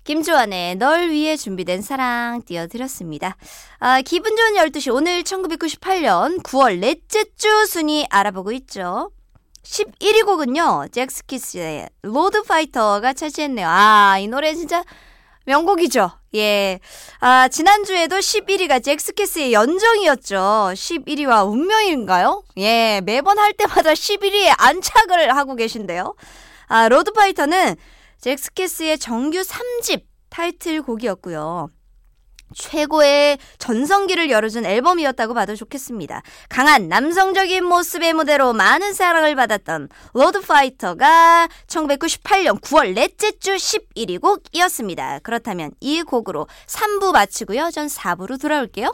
김주환의 널 위해 준비된 사랑 띄워드렸습니다. 기분 좋은 12시 오늘 1998년 9월 넷째 주 순위 알아보고 있죠. 11위 곡은요. 잭스키스의 로드파이터가 차지했네요. 이 노래 진짜 명곡이죠. 예. 지난주에도 11위가 잭스키스의 연정이었죠. 11위와 운명인가요? 예. 매번 할 때마다 11위에 안착을 하고 계신데요. 로드파이터는 잭스키스의 정규 3집 타이틀곡이었고요. 최고의 전성기를 열어준 앨범이었다고 봐도 좋겠습니다. 강한 남성적인 모습의 무대로 많은 사랑을 받았던 로드파이터가 1998년 9월 넷째 주 11위 곡이었습니다. 그렇다면 이 곡으로 3부 마치고요. 전 4부로 돌아올게요.